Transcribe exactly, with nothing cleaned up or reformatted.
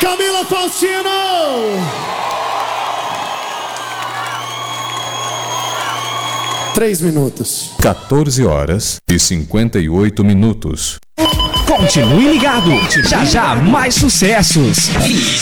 Camila Faustino! Três minutos. quatorze horas e cinquenta e oito minutos. Continue ligado. Já já mais sucessos.